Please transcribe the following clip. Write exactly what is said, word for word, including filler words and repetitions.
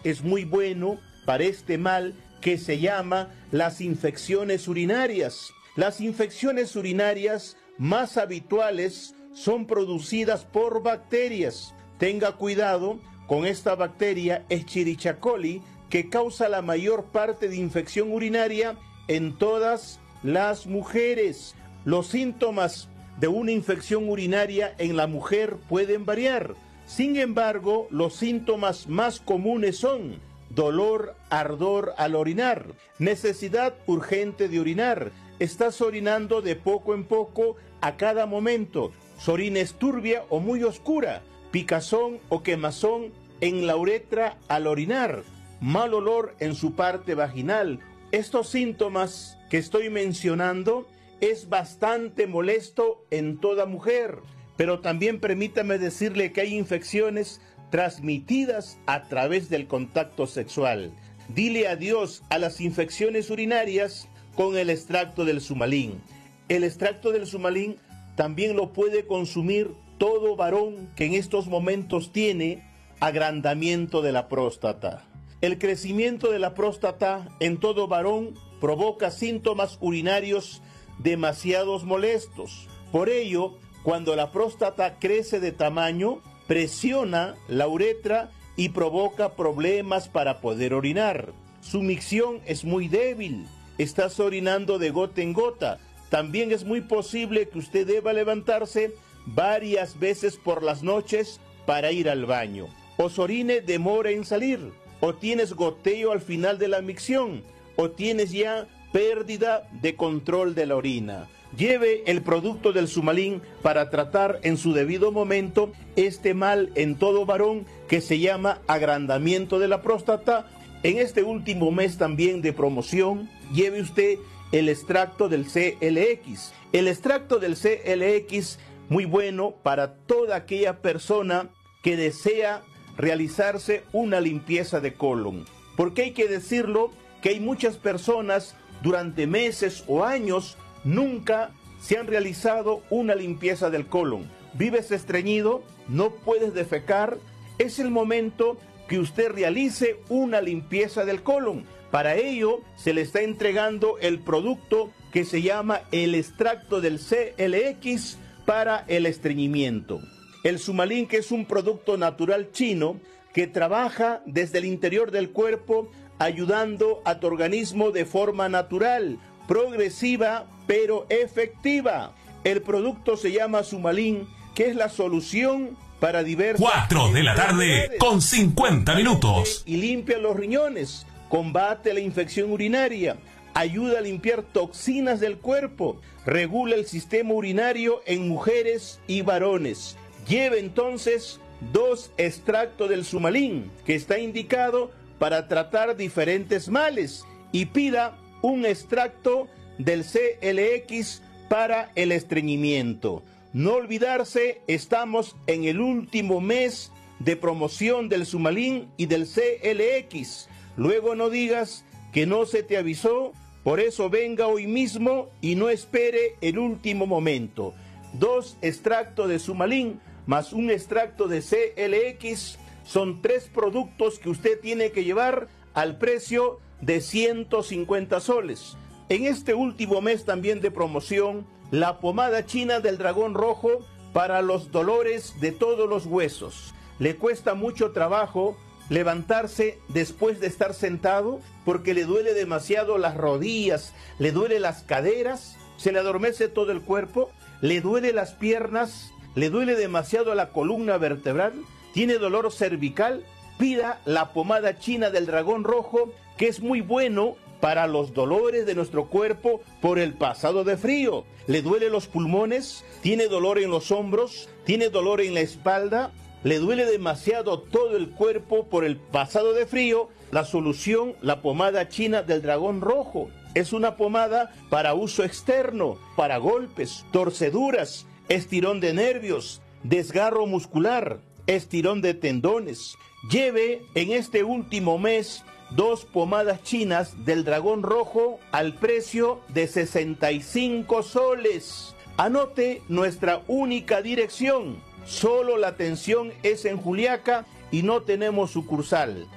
es muy bueno para este mal que se llama las infecciones urinarias. Las infecciones urinarias más habituales son producidas por bacterias. Tenga cuidado con esta bacteria Escherichia coli, que causa la mayor parte de infección urinaria en todas las mujeres. Los síntomas de una infección urinaria en la mujer pueden variar. Sin embargo, los síntomas más comunes son dolor, ardor al orinar, necesidad urgente de orinar, estás orinando de poco en poco a cada momento, su orina es turbia o muy oscura, picazón o quemazón en la uretra al orinar, mal olor en su parte vaginal. Estos síntomas que estoy mencionando es bastante molesto en toda mujer, pero también permítame decirle que hay infecciones transmitidas a través del contacto sexual. Dile adiós a las infecciones urinarias con el extracto del sumalín. El extracto del sumalín también lo puede consumir todo varón que en estos momentos tiene agrandamiento de la próstata. El crecimiento de la próstata en todo varón provoca síntomas urinarios demasiados molestos. Por ello, cuando la próstata crece de tamaño, presiona la uretra y provoca problemas para poder orinar. Su micción es muy débil, estás orinando de gota en gota. También es muy posible que usted deba levantarse varias veces por las noches para ir al baño. O su orine demora en salir, o tienes goteo al final de la micción, o tienes ya pérdida de control de la orina. Lleve el producto del sumalín para tratar en su debido momento este mal en todo varón que se llama agrandamiento de la próstata. En este último mes también de promoción, lleve usted el extracto del C L X. El extracto del C L X, muy bueno para toda aquella persona que desea realizarse una limpieza de colon. Porque hay que decirlo que hay muchas personas durante meses o años nunca se han realizado una limpieza del colon. Vives estreñido, no puedes defecar, es el momento que usted realice una limpieza del colon. Para ello se le está entregando el producto que se llama el extracto del C L X para el estreñimiento. El sumalín, que es un producto natural chino que trabaja desde el interior del cuerpo ayudando a tu organismo de forma natural, progresiva pero efectiva. El producto se llama Sumalín, que es la solución para diversas... cuatro de la tarde con cincuenta minutos. Y limpia los riñones, combate la infección urinaria, ayuda a limpiar toxinas del cuerpo, regula el sistema urinario en mujeres y varones. Lleve entonces dos extractos del Sumalín, que está indicado para tratar diferentes males, y pida un extracto del C L X para el estreñimiento. No olvidarse, estamos en el último mes de promoción del Sumalín y del C L X. Luego no digas que no se te avisó, por eso venga hoy mismo y no espere el último momento. Dos extractos de Sumalín más un extracto de C L X son tres productos que usted tiene que llevar al precio de ciento cincuenta soles. En este último mes también de promoción, la pomada china del dragón rojo para los dolores de todos los huesos. Le cuesta mucho trabajo levantarse después de estar sentado porque le duele demasiado las rodillas, le duele las caderas, se le adormece todo el cuerpo, le duele las piernas, le duele demasiado la columna vertebral, tiene dolor cervical. Pida la pomada china del dragón rojo, que es muy bueno para los dolores de nuestro cuerpo por el pasado de frío. Le duele los pulmones, tiene dolor en los hombros, tiene dolor en la espalda, le duele demasiado todo el cuerpo por el pasado de frío. La solución, la pomada china del dragón rojo. Es una pomada para uso externo, para golpes, torceduras, estirón de nervios, desgarro muscular, estirón de tendones. Lleve en este último mes dos pomadas chinas del dragón rojo al precio de sesenta y cinco soles. Anote nuestra única dirección. Solo la atención es en Juliaca y no tenemos sucursal.